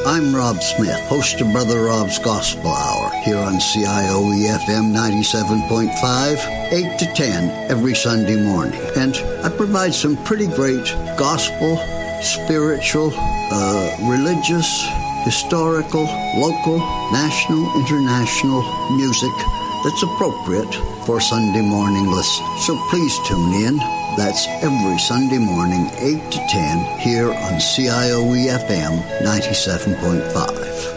I'm Rob Smith, host of Brother Rob's Gospel Hour here on CIOE-FM 97.5, 8 to 10 every Sunday morning. And I provide some pretty great gospel, spiritual, religious, historical, local, national, international music that's appropriate for Sunday morning listening. So please tune in. That's every Sunday morning, 8 to 10, here on CIOE-FM 97.5.